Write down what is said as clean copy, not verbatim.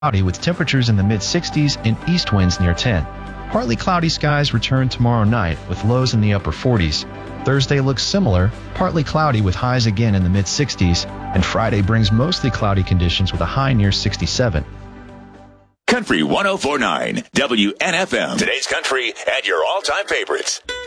cloudy with temperatures in the mid-60s and east winds near 10. Partly cloudy skies return tomorrow night with lows in the upper 40s. Thursday looks similar, partly cloudy with highs again in the mid-60s, and Friday brings mostly cloudy conditions with a high near 67. Country 104.9 WNFM. Today's country and your all-time favorites.